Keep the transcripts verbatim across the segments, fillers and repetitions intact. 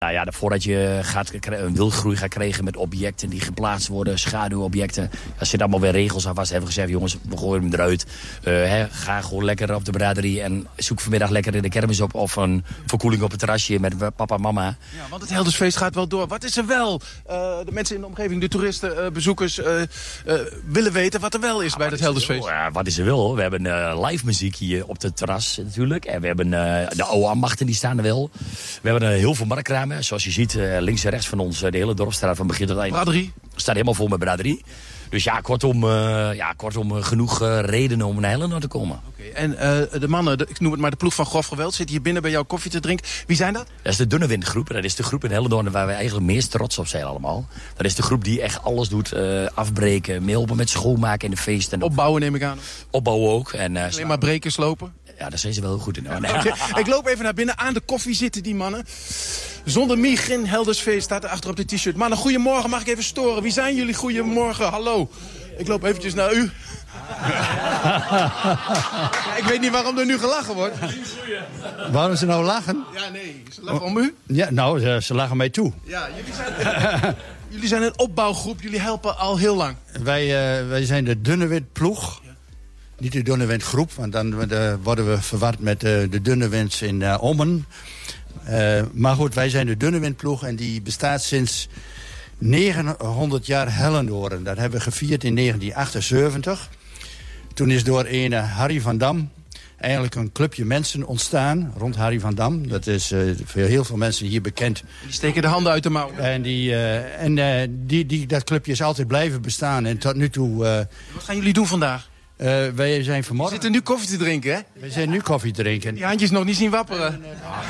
Nou ja, voordat je gaat, een wildgroei gaat krijgen met objecten die geplaatst worden, schaduwobjecten. Er zitten allemaal weer regels aan vast. Hebben we gezegd, jongens, we gooien hem eruit. Uh, hè, ga gewoon lekker op de braderie en zoek vanmiddag lekker in de kermis op. Of een verkoeling op het terrasje met papa en mama. Ja, want het Heldersfeest gaat wel door. Wat is er wel? Uh, de mensen in de omgeving, de toeristen, uh, bezoekers, uh, uh, willen weten wat er wel is ja, bij het Heldersfeest. Ja, wat is er wel? We hebben uh, live muziek hier op het terras natuurlijk. En we hebben uh, de oude ambachten, die staan er wel. We hebben uh, heel veel marktramen. Zoals je ziet, uh, links en rechts van ons, uh, de hele dorpsstraat van begin tot eind. Braderie? Staat helemaal vol met braderie. Dus ja, kortom, uh, ja, kortom uh, genoeg uh, redenen om naar Hellendoorn te komen. Okay, en uh, de mannen, de, ik noem het maar de ploeg van Grof Geweld, zit hier binnen bij jou koffie te drinken. Wie zijn dat? Dat is de Dunnewindgroep. Dat is de groep in Hellendoorn waar we eigenlijk meest trots op zijn allemaal. Dat is de groep die echt alles doet. Uh, afbreken, meelpen met schoonmaken in de feesten. Opbouwen neem ik aan. Opbouwen ook. En, uh, alleen maar breken, slopen? Ja, daar zijn ze wel heel goed in. Oh, nee. Okay, ik loop even naar binnen. Aan de koffie zitten die mannen. Zonder mij geen Heldersfeest staat er achter op de t-shirt. Mannen, goedemorgen. Mag ik even storen? Wie zijn jullie? Goedemorgen. Hallo. Ik loop eventjes naar u. Ik weet niet waarom er nu gelachen wordt. Waarom ze nou lachen? Ja, nee. Ze lachen om u? Ja, nou, ze, ze lachen mij toe. Ja, jullie zijn, jullie zijn een opbouwgroep. Jullie helpen al heel lang. Wij, uh, wij zijn de Dunnewindploeg. Ja. Niet de Dunnewindgroep, want dan uh, worden we verward met uh, de Dunnewinds in uh, Ommen. Uh, maar goed, wij zijn de Dunnewindploeg en die bestaat sinds negenhonderd jaar Hellendoorn. Dat hebben we gevierd in negentien achtenzeventig. Toen is door een Harry van Dam eigenlijk een clubje mensen ontstaan rond Harry van Dam. Dat is uh, voor heel veel mensen hier bekend. Die steken de handen uit de mouw. En, die, uh, en uh, die, die, dat clubje is altijd blijven bestaan. En tot nu toe... Uh, Wat gaan jullie doen vandaag? Uh, wij zijn vanmorgen... We zitten nu koffie te drinken, hè? We zijn nu koffie te drinken. Die handjes nog niet zien wapperen.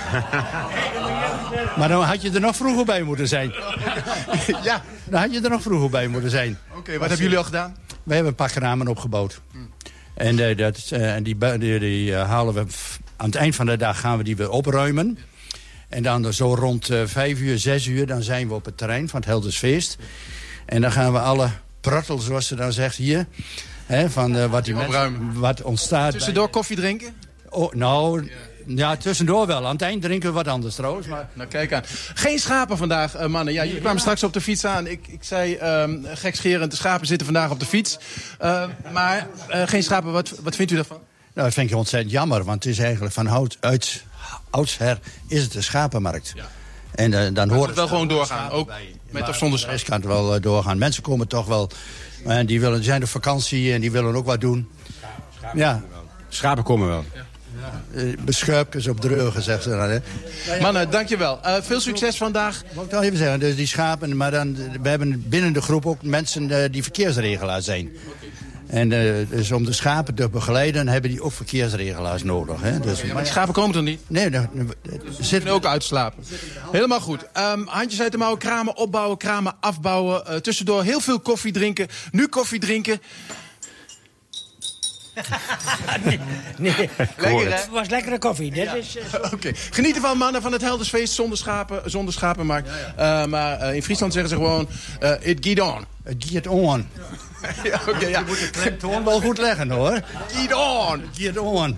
Maar dan had je er nog vroeger bij moeten zijn. Ja. Dan had je er nog vroeger bij moeten zijn. Oké, okay, wat hebben jullie al gedaan? Wij hebben een paar kramen opgebouwd. Hmm. En, uh, dat, uh, en die, die, die uh, halen we... Aan het eind van de dag gaan we die weer opruimen. En dan zo rond uh, vijf uur, zes uur... dan zijn we op het terrein van het Heldersfeest. En dan gaan we alle pruttel, zoals ze dan zegt hier... He, van uh, wat, die mensen, wat ontstaat. Tussendoor bij... koffie drinken? Oh, nou, ja. ja, tussendoor wel. Aan het eind drinken we wat anders trouwens. Maar... Nou, kijk aan. Geen schapen vandaag, uh, mannen. Ja, jullie kwamen straks op de fiets aan. Ik, ik zei, um, gekscherend, de schapen zitten vandaag op de fiets. Uh, maar uh, geen schapen, wat, wat vindt u daarvan? Nou, dat vind ik ontzettend jammer. Want het is eigenlijk van hout uit oudsher is het een schapenmarkt. Ja. En uh, dan hoort het wel gewoon doorgaan, ook bij. Met of zonder schapen? Het kan het wel uh, doorgaan. Mensen komen toch wel... En die, willen, die zijn op vakantie en die willen ook wat doen. Schapen ja. komen wel. Schapen komen wel. Ja. Uh, beschuipjes op dreugen, zegt ze dan. Hè. Mannen, dankjewel. Uh, veel succes vandaag. Moet ik wel even zeggen, dus die schapen... Maar dan, we hebben binnen de groep ook mensen uh, die verkeersregelaars zijn. En uh, dus om de schapen te begeleiden hebben die ook verkeersregelaars nodig. Hè. Dus, ja, maar die schapen komen er niet? Nee, ze zitten ook uitslapen. Helemaal goed. Um, handjes uit de mouwen, kramen opbouwen, kramen afbouwen. Uh, tussendoor heel veel koffie drinken. Nu koffie drinken. nee, nee. Lekker, hè? Het was lekkere koffie. Ja. Uh... Oké. Okay. Geniet ervan, mannen, van het Heldersfeest zonder schapen, zonder schapenmarkt. Ja, ja. Uh, maar uh, in Friesland zeggen ze gewoon... Uh, it geht on. It gaat on. Ja, okay, ja. Je moet de klemtoon wel goed leggen, hoor. Get on! Get on.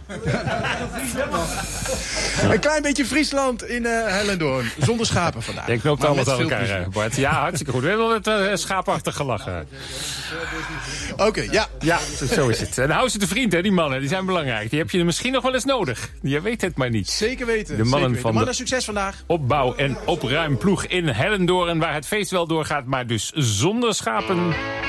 Een klein beetje Friesland in uh, Hellendoorn. Zonder schapen vandaag. Ik knoop allemaal aan elkaar, Bart. Ja, hartstikke goed. We hebben wel het uh, schaapachtig gelachen. Oké, okay, ja. Ja, zo is het. En hou ze te vriend, hè, die mannen. Die zijn belangrijk. Die heb je misschien nog wel eens nodig. Je weet het maar niet. Zeker weten. De mannen weten. van mannen, de succes vandaag. Opbouw- en opruimploeg in Hellendoorn, waar het feest wel doorgaat, maar dus zonder schapen.